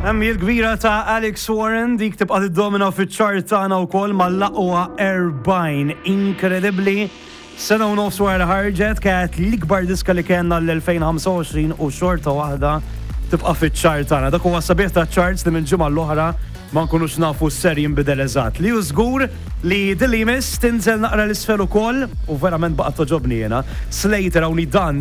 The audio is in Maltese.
Emmi l-kbira ta' Alex Warren dik tibqa' tiddomina fiċ-ċart tagħna wkoll mal-laqwa 40 inkredibbli. Sena u nofs wara ħarġet kienet l-ikbar diska li kellna l-2025 u xorta waħda tibqa' fiċ-ċart tagħna. Dak huwa sabiħ ta' charts li minn ġimgħa l-oħra ma nkunux nafu s-ser jinbidel eżatt. Li hu żgur li Dilimis tinżel naqra l-isfel ukoll u verament baqa' toġobni jiena. Slater hawnni dan